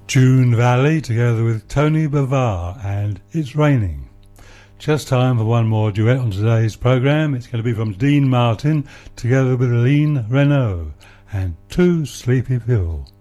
June Valley together with Tony Bavar and It's Raining. Just time for one more duet on today's programme. It's going to be from Dean Martin together with Aline Renault and Too Sleepy Pill.